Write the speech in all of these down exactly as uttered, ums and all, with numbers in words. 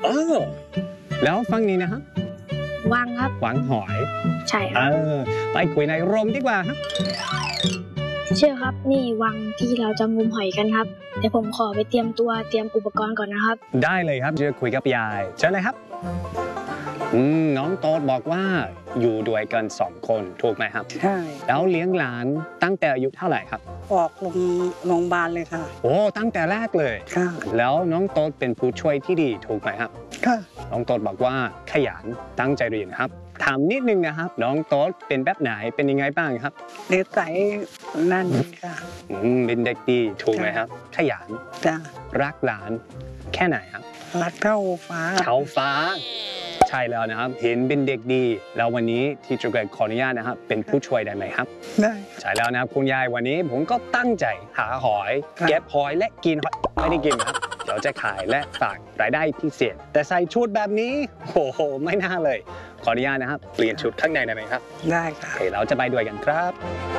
อ๋อแล้วฝั่งนี้นะครับวังครับวังหอยใช่คเอรับอไปคุยในโรงดีกว่าครับเชื่อครับนี่วังที่เราจะงมหอยกันครับเดี๋ยวผมขอไปเตรียมตัวเตรียมอุปกรณ์ก่อนนะครับได้เลยครับจะคุยกับยายเชิญเลยครับอืมน้องโต๊ดบอกว่าอยู่ด้วยกันสองคนถูกไหมครับใช่แล้วเลี้ยงหลานตั้งแต่อายุเท่าไหร่ครับออกโรงโรงพยาบาลเลยค่ะโอ้ตั้งแต่แรกเลยค่ะแล้วน้องโต๊ดเป็นผู้ช่วยที่ดีถูกไหมครับค่ะน้องโต๊ดบอกว่าขยันตั้งใจเรียนครับถามนิดนึงนะครับน้องโต๊ดเป็นแบบไหนเป็นยังไงบ้างครับเด็กใสนั่นค่ะอืมเป็นเด็กดีถูกไหมครับขยันจ้ะรักหลานแค่ไหนครับรักเท่าฟ้าเท่าฟ้าใช่แล้วนะครับเห็นเป็นเด็กดีแล้ววันนี้ที่จูเกรดขออนุญาตนะครับเป็นผู้ช่วยได้ไหมครับได้ใช่แล้วนะครับคุณยายวันนี้ผมก็ตั้งใจหาหอยเก็บหอยและกินหอยไม่ได้กินครับเดี๋ยวจะขายและฝากรายได้พิเศษแต่ใส่ชุดแบบนี้โอ้โหไม่น่าเลยขออนุญาตนะครับเปลี่ยนชุดข้างในได้ไหมครับได้ค่ะโอเคเราจะไปด้วยกันครับ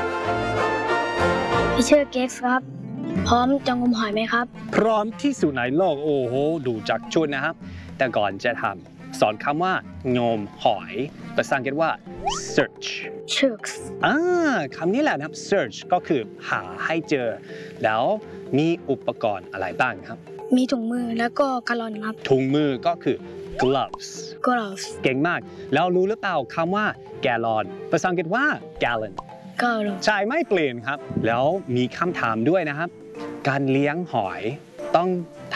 พี่เชื่อเก็กซ์ครับพร้อมจะงมหอยไหมครับพร้อมที่สุดในโลกโอ้โหดูจากชุดนะครับแต่ก่อนจะทำสอนคำว่างมหอยภาษาอังกฤษว่า search search อ่าคำนี้แหละนะครับ search ก็คือหาให้เจอแล้วมีอุปกรณ์อะไรบ้างครับมีถุงมือแล้วก็กะลอนครับถุงมือก็คือ gloves gloves เก่งมากแล้วรู้หรือเปล่าคำว่า gallon ภาษาอังกฤษว่า gallon gallon ใช่ไม่เปลี่ยนครับแล้วมีคำถามด้วยนะครับการเลี้ยงหอยต้อง